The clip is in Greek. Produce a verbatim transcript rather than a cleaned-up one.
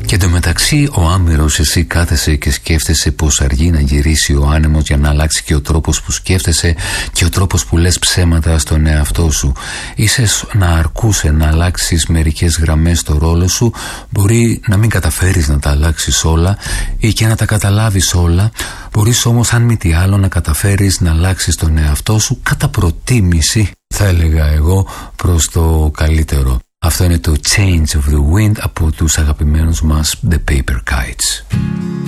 Και εντωμεταξύ ο άμυρος, εσύ κάθεσαι και σκέφτεσαι πως αργεί να γυρίσει ο άνεμος για να αλλάξει και ο τρόπος που σκέφτεσαι και ο τρόπος που λες ψέματα στον εαυτό σου. Ίσως να αρκούσε να αλλάξεις μερικές γραμμές στο ρόλο σου, μπορεί να μην καταφέρεις να τα αλλάξεις όλα ή και να τα καταλάβεις όλα. Μπορείς όμως αν μη τι άλλο να καταφέρεις να αλλάξεις τον εαυτό σου κατά προτίμηση, θα έλεγα εγώ, προς το καλύτερο. Αυτό είναι το Change of the Wind από τους αγαπημένους μας The Paper Kites.